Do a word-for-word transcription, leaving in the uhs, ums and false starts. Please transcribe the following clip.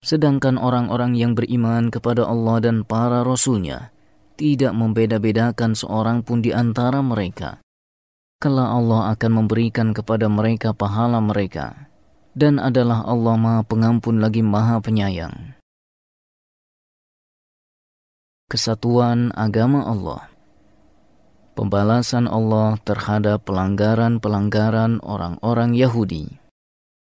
Sedangkan orang-orang yang beriman kepada Allah dan para Rasul-Nya tidak membeda-bedakan seorang pun di antara mereka. Kelak Allah akan memberikan kepada mereka pahala mereka, dan adalah Allah Maha Pengampun lagi Maha Penyayang. Kesatuan agama Allah. Pembalasan Allah terhadap pelanggaran-pelanggaran orang-orang Yahudi.